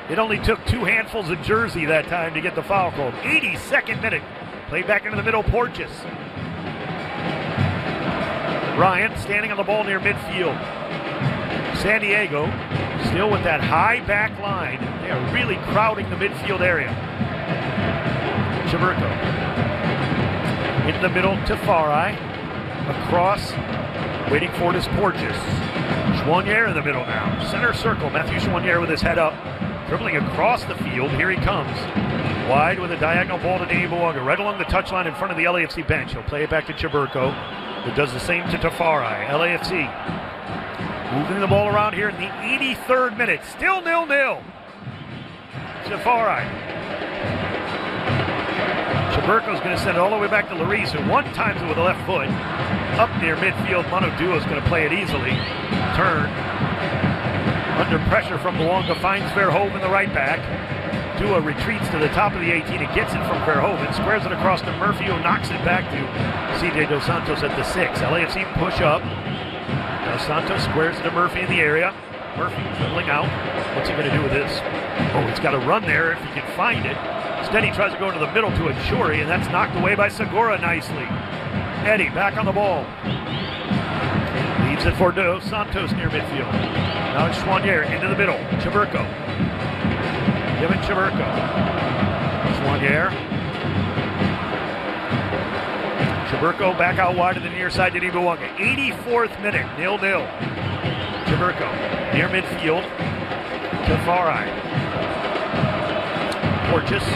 It only took 2 handfuls of jersey that time to get the foul called. 82nd minute. Played back into the middle, Porteous. Bryant standing on the ball near midfield. San Diego still with that high back line. They are really crowding the midfield area. Chaburko in the middle to Farai. Across, waiting for it is Porteous. Chouanier in the middle now. Center circle, Matthew Chouanier with his head up. Dribbling across the field, here he comes. Wide with a diagonal ball to Denis Bouanga, right along the touchline in front of the LAFC bench. He'll play it back to Chaburko, who does the same to Tafari. LAFC moving the ball around here in the 83rd minute. Still 0-0. Tafari. Chaburko's going to send it all the way back to Lloris, who one times it with the left foot. Up near midfield, Manu Dua is going to play it easily. Turn. Under pressure from Bouanga, finds Verhoeven, the right back. Dua retreats to the top of the 18 and gets it from Verhoeven. Squares it across to Murphy, who knocks it back to CJ Dos Santos at the 6. LAFC push up. Dos Santos squares it to Murphy in the area. Murphy dribbling out. What's he going to do with this? Oh, he's got to run there if he can find it. Instead, he tries to go into the middle to Achuri, and that's knocked away by Segura nicely. Eddie back on the ball. Leaves it for Dos Santos near midfield. Now it's Chouanier into the middle. Chaburko. Given Chaburko. Chouanier. Chaburko back out wide to the near side to Denis Bouanga. 84th minute, 0-0. Chaburko near midfield. Tafari. Porteous.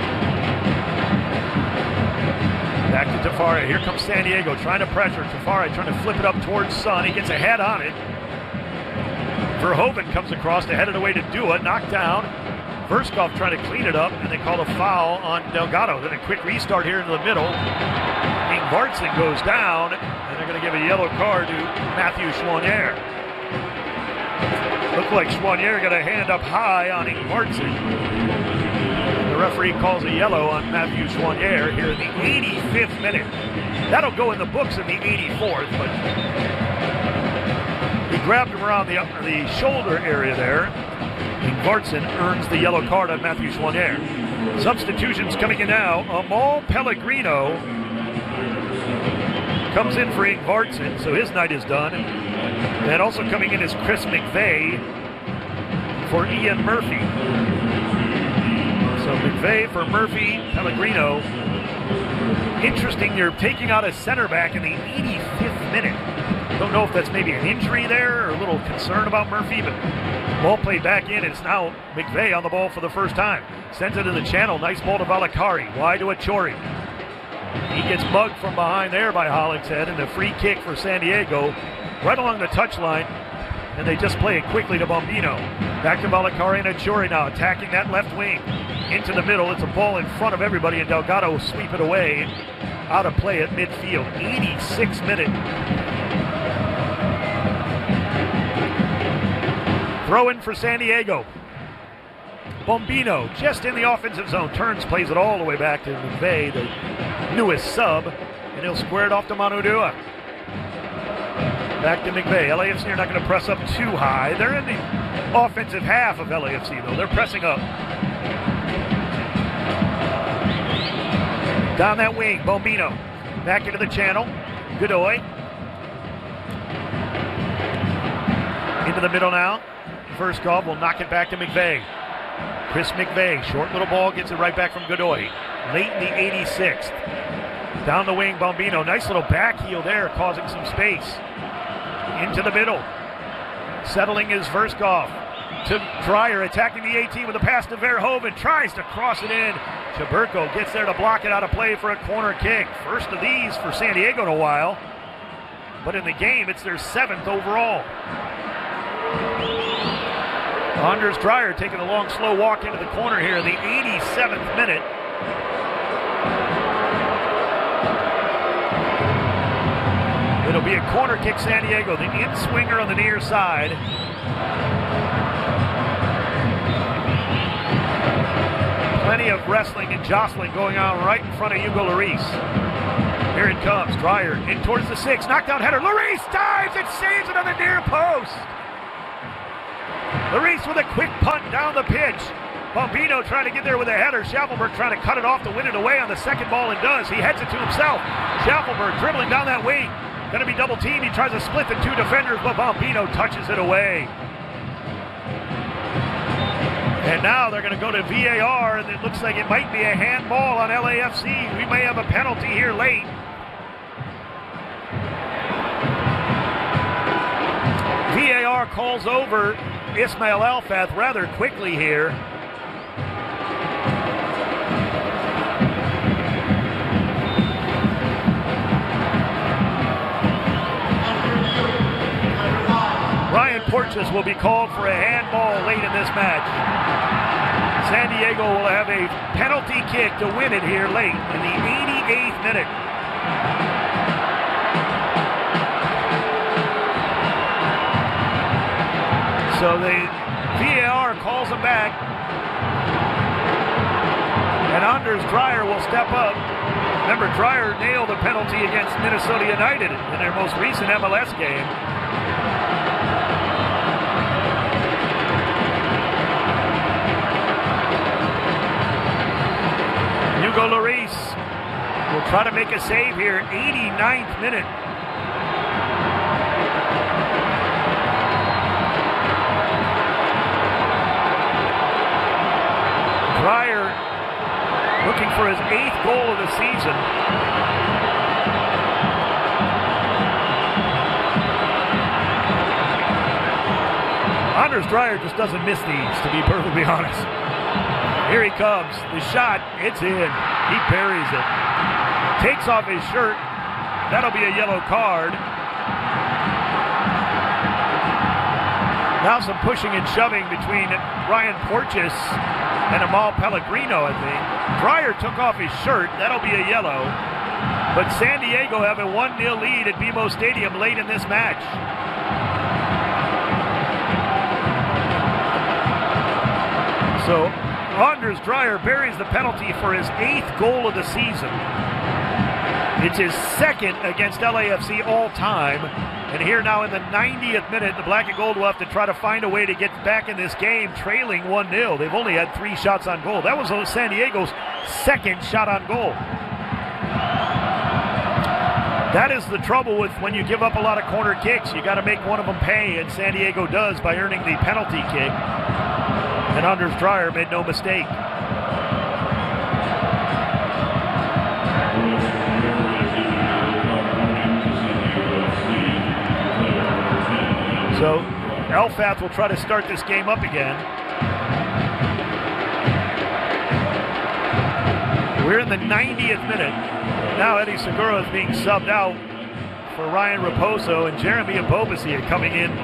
Back to Tafari. Here comes San Diego trying to pressure. Tafari trying to flip it up towards Sun. He gets a head on it. Verhoeven comes across to head it away to Dua. Knocked down. Verskov trying to clean it up, and they call a foul on Delgado. Then a quick restart here into the middle. Ingvartsen goes down, and they're going to give a yellow card to Matthew Chouanier. Looked like Chouanier got a hand up high on Ingvartsen. The referee calls a yellow on Matthew Chouanier here in the 85th minute. That'll go in the books in the 84th, but he grabbed him around the shoulder area there. Ingvartsen earns the yellow card on Matthew Chouanier. Substitutions coming in now. Amal Pellegrino comes in for Ingvartsen, so his night is done. And also coming in is Chris McVeigh for Ian Murphy. So McVeigh for Murphy, Pellegrino. Interesting, you're taking out a center back in the 85th minute. Don't know if that's maybe an injury there or a little concern about Murphy, but ball played back in. It's now McVeigh on the ball for the first time. Sends it in the channel. Nice ball to Valakari. Wide to Achuri. He gets mugged from behind there by Hollingshead, and a free kick for San Diego right along the touchline. And they just play it quickly to Bombino. Back to Valakari and Achuri now attacking that left wing. Into the middle. It's a ball in front of everybody, and Delgado will sweep it away. Out of play at midfield. 86 minute. Throw in for San Diego. Bombino just in the offensive zone. Turns, plays it all the way back to McVeigh, the newest sub, and he'll square it off to Manu Dua. Back to McVeigh. LAFC are not going to press up too high. They're in the offensive half of LAFC, though. They're pressing up. Down that wing, Bombino. Back into the channel. Godoy. Into the middle now. Verskov will knock it back to McVeigh. Chris McVeigh, short little ball, gets it right back from Godoy. Late in the 86th. Down the wing, Bombino. Nice little back heel there, causing some space. Into the middle. Settling is Verskov. To Dreyer, attacking the 18 with a pass to Verhoeven. Tries to cross it in. Chaburko gets there to block it out of play for a corner kick. First of these for San Diego in a while. But in the game, it's their 7th overall. Anders Dreyer taking a long, slow walk into the corner here in the 87th minute. It'll be a corner kick, San Diego. The in-swinger on the near side. Plenty of wrestling and jostling going on right in front of Hugo Lloris. Here it comes. Dreyer in towards the 6. Knockdown header. Lloris dives and saves it on the near post. Larice with a quick punt down the pitch. Bombino trying to get there with a header. Schaffelberg trying to cut it off to win it away on the second ball and does. He heads it to himself. Schaffelberg dribbling down that wing. Going to be double teamed. He tries to split the two defenders, but Bombino touches it away. And now they're going to go to VAR, and it looks like it might be a handball on LAFC. We may have a penalty here late. VAR calls over Ismail Alfath rather quickly here. Ryan Porteous will be called for a handball late in this match. San Diego will have a penalty kick to win it here late in the 88th minute. So the VAR calls him back. And Anders Dreyer will step up. Remember, Dreyer nailed a penalty against Minnesota United in their most recent MLS game. Hugo Lloris will try to make a save here, 89th minute. Dreyer looking for his 8th goal of the season. Anders Dreyer just doesn't miss these, to be perfectly honest. Here he comes. The shot, it's in. He buries it. Takes off his shirt. That'll be a yellow card. Now some pushing and shoving between Ryan Porteous and Amal Pellegrino, I think. Dreyer took off his shirt. That'll be a yellow. But San Diego have a 1-0 lead at BMO Stadium late in this match. So Anders Dreyer buries the penalty for his 8th goal of the season. It's his 2nd against LAFC all time. And here now in the 90th minute, the Black and Gold will have to try to find a way to get back in this game, trailing 1-0. They've only had 3 shots on goal. That was San Diego's 2nd shot on goal. That is the trouble with when you give up a lot of corner kicks. You got to make one of them pay, and San Diego does by earning the penalty kick. And Anders Dreyer made no mistake. So Alfath will try to start this game up again. We're in the 90th minute. Now Eddie Segura is being subbed out for Ryan Raposo, and Jeremy Abobasi are coming in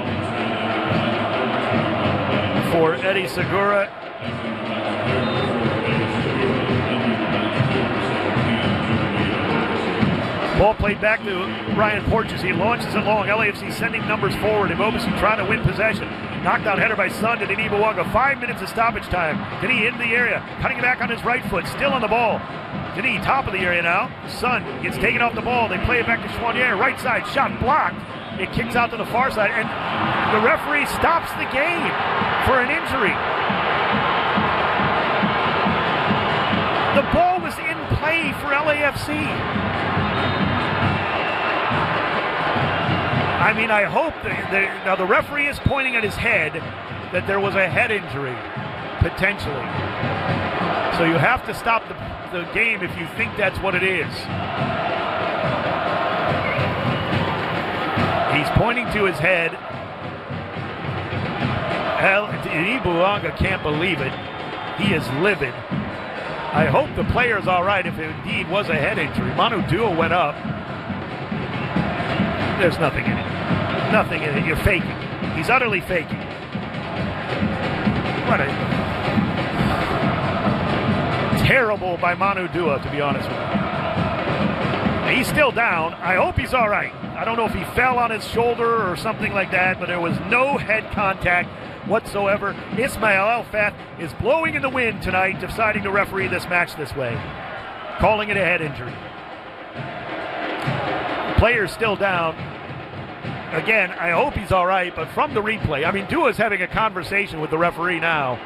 for Eddie Segura. Ball played back to Ryan Porteous. He launches it long. LAFC sending numbers forward. Abobasi trying to win possession. Knocked out header by Sun to Denis Bouanga. 5 minutes of stoppage time. Denis into the area. Cutting it back on his right foot. Still on the ball. Denis top of the area now. Sun gets taken off the ball. They play it back to Chouanier. Right side. Shot blocked. It kicks out to the far side. And the referee stops the game for an injury. The ball was in play for LAFC. I mean, I hope that now the referee is pointing at his head that there was a head injury, potentially. So you have to stop the game if you think that's what it is. He's pointing to his head. Denis Bouanga can't believe it. He is livid. I hope the player's all right if it indeed was a head injury. Manu Duo went up. There's nothing in it. Nothing in it. You're faking. He's utterly faking. What a terrible by Manu Dua, to be honest with you. He's still down. I hope he's all right. I don't know if he fell on his shoulder or something like that, but there was no head contact whatsoever. Ismail Alfath is blowing in the wind tonight, deciding to referee this match this way, calling it a head injury. The player's still down. again, I hope he's all right, but from the replay, I mean, Dua's having a conversation with the referee now.